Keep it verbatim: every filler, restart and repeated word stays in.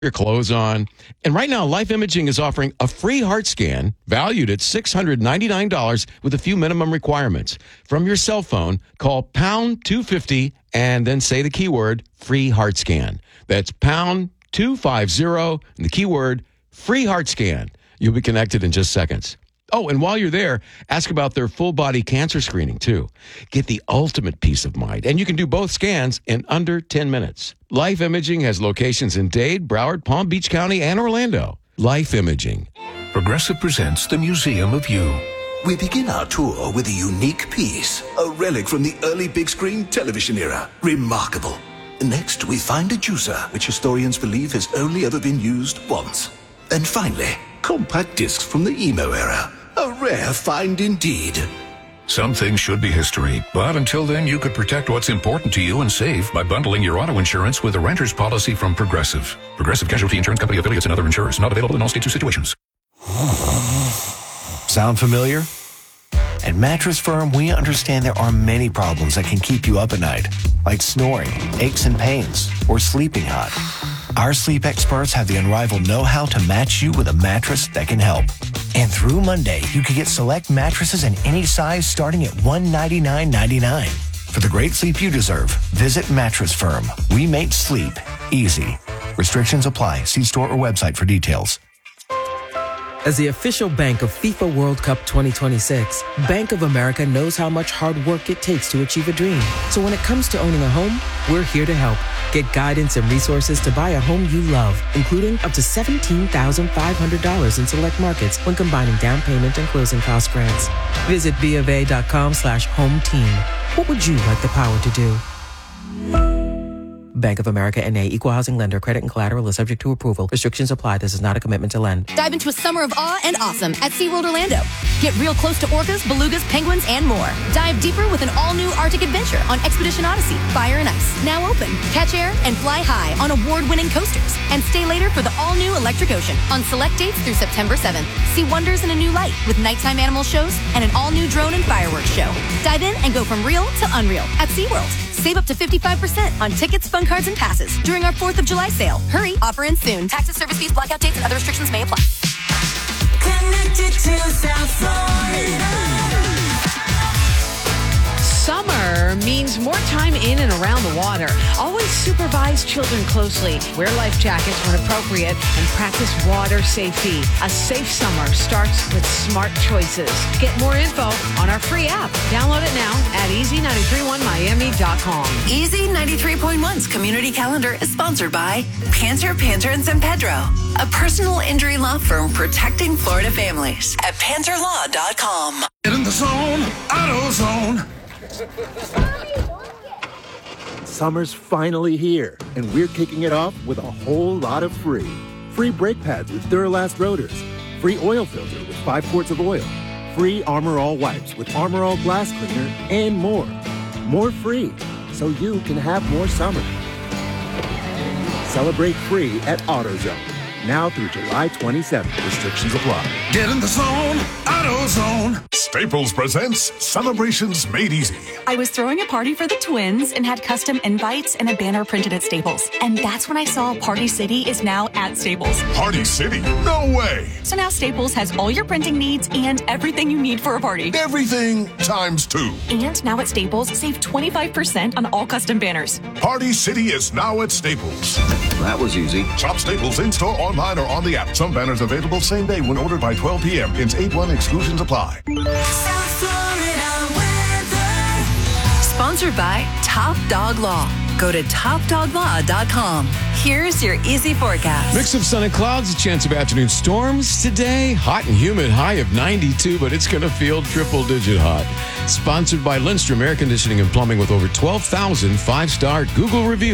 your clothes on. And right now, Life Imaging is offering a free heart scan valued at six hundred ninety-nine dollars with a few minimum requirements. From your cell phone, call pound two fifty and then say the keyword free heart scan. That's pound two fifty and the keyword free heart scan. You'll be connected in just seconds. Oh, and while you're there, ask about their full body cancer screening too. Get the ultimate peace of mind, and you can do both scans in under ten minutes. Life Imaging has locations in Dade, Broward, Palm Beach County, and Orlando. Life Imaging. Progressive presents the Museum of You. We begin our tour with a unique piece, a relic from the early big screen television era. Remarkable. Next, we find a juicer, which historians believe has only ever been used once. And finally, compact discs from the emo era. A rare find indeed. Some things should be history, but until then, you could protect what's important to you and save by bundling your auto insurance with a renter's policy from Progressive. Progressive Casualty Insurance Company affiliates and other insurers. Not available in all states or situations. Sound familiar? At Mattress Firm, we understand there are many problems that can keep you up at night, like snoring, aches and pains, or sleeping hot. Our sleep experts have the unrivaled know-how to match you with a mattress that can help. And through Monday, you can get select mattresses in any size starting at one hundred ninety-nine ninety-nine. For the great sleep you deserve, visit Mattress Firm. We make sleep easy. Restrictions apply. See store or website for details. As the official bank of FIFA World Cup twenty twenty-six, Bank of America knows how much hard work it takes to achieve a dream. So when it comes to owning a home, we're here to help. Get guidance and resources to buy a home you love, including up to seventeen thousand five hundred dollars in select markets when combining down payment and closing cost grants. Visit bofa.com slash home team. What would you like the power to do? Bank of America N A, Equal Housing Lender. Credit and collateral is subject to approval. Restrictions apply. This is not a commitment to lend. Dive into a summer of awe and awesome at SeaWorld Orlando. Get real close to orcas, belugas, penguins, and more. Dive deeper with an all-new Arctic adventure on Expedition Odyssey, Fire and Ice. Now open. Catch air and fly high on award-winning coasters. And stay later for the all-new Electric Ocean on select dates through September seventh. See wonders in a new light with nighttime animal shows and an all-new drone and fireworks show. Dive in and go from real to unreal at SeaWorld. Save up to fifty-five percent on tickets, fun cards, and passes during our fourth of July sale. Hurry, offer ends soon. Taxes, service fees, blackout dates, and other restrictions may apply. Connected to South Florida. Summer means more time in and around the water. Always supervise children closely. Wear life jackets when appropriate and practice water safety. A safe summer starts with smart choices. Get more info on our free app. Download it now at easy nine three one miami dot com. Easy ninety-three point one's community calendar is sponsored by Panter, Panter and San Pedro, a personal injury law firm protecting Florida families at panter law dot com. Get in the zone, AutoZone. Summer's finally here, and we're kicking it off with a whole lot of free. Free brake pads with Duralast rotors. Free oil filter with five quarts of oil. Free Armor All wipes with Armor All glass cleaner, and more. More free, so you can have more summer. Celebrate free at AutoZone. Now through July twenty-seventh. Restrictions apply. Get in the zone, AutoZone. Staples presents Celebrations Made Easy. I was throwing a party for the twins and had custom invites and a banner printed at Staples. And that's when I saw Party City is now at Staples. Party City? No way. So now Staples has all your printing needs and everything you need for a party. Everything times two. And now at Staples, save twenty-five percent on all custom banners. Party City is now at Staples. That was easy. Shop Staples in-store, online, or on the app. Some banners available same day when ordered by twelve p.m. Pins eight one exclusions apply. South Florida weather. Sponsored by Top Dog Law. Go to top dog law dot com. Here's your easy forecast. Mix of sun and clouds, a chance of afternoon storms today. Hot and humid, high of ninety-two, but it's going to feel triple-digit hot. Sponsored by Lindstrom Air Conditioning and Plumbing with over twelve thousand five-star Google reviews.